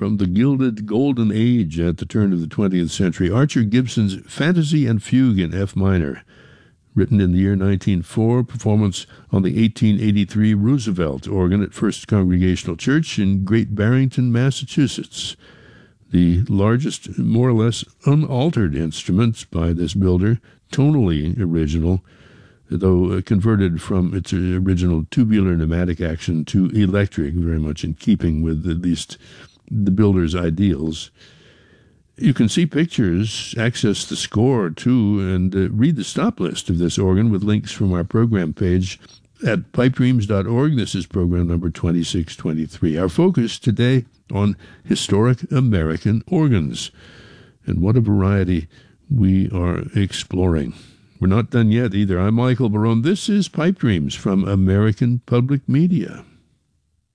from the gilded golden age at the turn of the 20th century, Archer Gibson's Fantasy and Fugue in F minor, written in the year 1904, performance on the 1883 Roosevelt organ at First Congregational Church in Great Barrington, Massachusetts. The largest, more or less unaltered instrument by this builder, tonally original, though converted from its original tubular pneumatic action to electric, very much in keeping with at least the builder's ideals. You can see pictures, access the score too, and read the stop list of this organ with links from our program page at pipedreams.org. This is program number 2623. Our focus today on historic American organs, and what a variety we are exploring. We're not done yet either. I'm Michael Barone. This is Pipe Dreams from American Public Media.